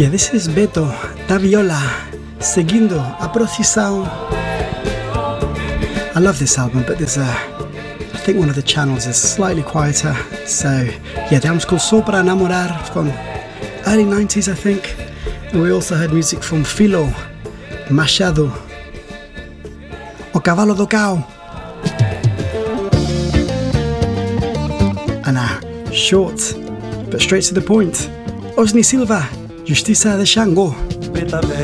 Yeah, this is Beto da Viola, Seguindo a Procissão. I love this album, but there's I think one of the channels is slightly quieter. So, yeah, the album's called Só Pra Namorar from early 90s, I think. And we also heard music from Filo, Machado, O Cavalo do Cao. And short, but straight to the point, Osni Silva, Justiça de Xangô.